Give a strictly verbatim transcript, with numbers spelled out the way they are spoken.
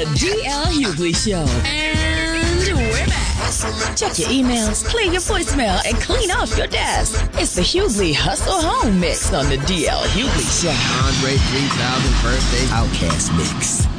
The D L Hughley Show. And we're back. Check your emails, clear your voicemail, and clean off your desk. It's the Hughley Hustle Home Mix on the D L Hughley Show. Andre three thousand birthday Outcast Mix.